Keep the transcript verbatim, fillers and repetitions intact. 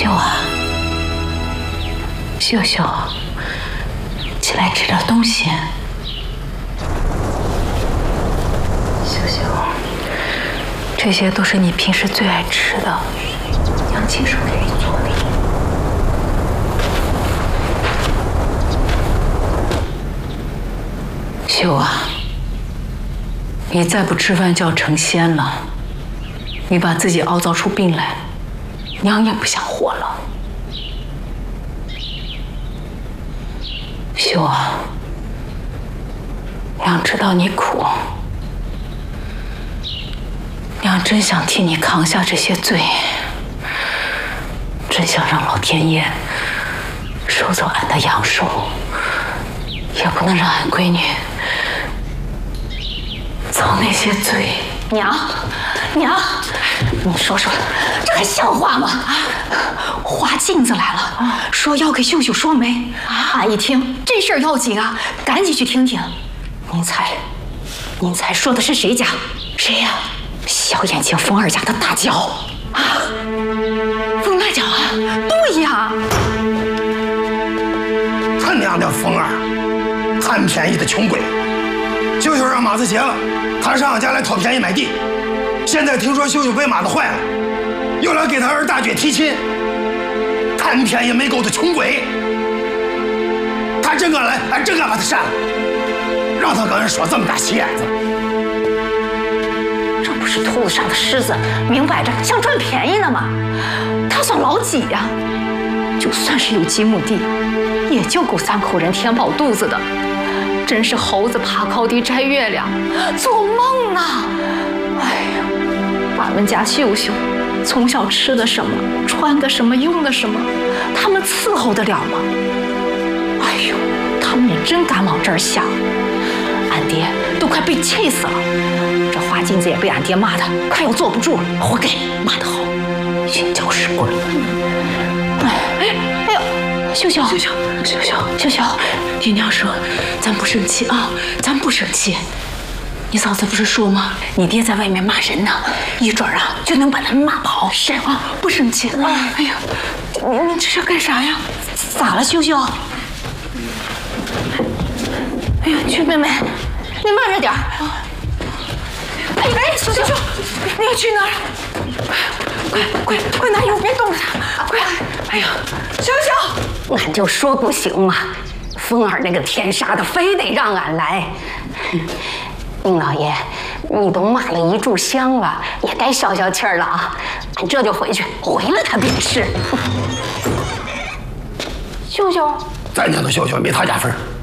秀啊，秀秀，起来吃点东西。秀秀，这些都是你平时最爱吃的，娘亲手给你做的。秀啊，你再不吃饭就要成仙了，你把自己熬造出病来，娘也不想活了。秀啊，娘知道你苦，娘真想替你扛下这些罪，真想让老天爷收走俺的阳寿，也不能让俺闺女遭那些罪。 娘，娘，你说说，这还像话吗？啊，花镜子来了，啊、说要给秀秀说媒。啊，俺一听这事儿要紧啊，赶紧去听听。您猜，您猜说的是谁家？谁呀？小眼睛风儿家的大脚。啊，风大脚啊？对呀。 他娘的风儿，贪便宜的穷鬼！秀秀让马子结了，他上俺家来讨便宜买地。现在听说秀秀被马子坏了，又来给他儿大姐提亲，贪便宜没够的穷鬼！他真敢来，俺真敢把他杀了，让他跟人说这么大心眼子。 这不是兔子上的狮子，明摆着想赚便宜呢吗？他算老几呀？就算是有几亩地，也就够三口人填饱肚子的。真是猴子爬高低摘月亮，做梦呢！哎呀，俺们家秀秀从小吃的什么，穿的什么，用的什么，他们伺候得了吗？哎呦，他们也真敢往这儿想，俺爹都快被气死了。这花金子也被俺爹骂的快要坐不住了，活该，骂得好，寻搅屎棍。哎哎哎呦！秀秀， 秀秀，秀秀，秀秀，爹娘说，咱不生气啊，咱不生气。你嫂子不是说吗？你爹在外面骂人呢，一准儿啊就能把他们骂跑。是啊，不生气。哎呀，你你这是干啥呀？ 咋了，秀秀？ 哎呀，去妹妹， 你慢着点儿。哎哎，秀秀， 你要去哪儿？快快快拿油，别动他！快！哎呀，秀秀！ 俺就说不行嘛，风儿那个天杀的，非得让俺来。宁老爷，你都骂了一炷香了，也该消消气儿了啊！俺这就回去，回了他便是。秀秀， 咱家的秀秀没他家份儿。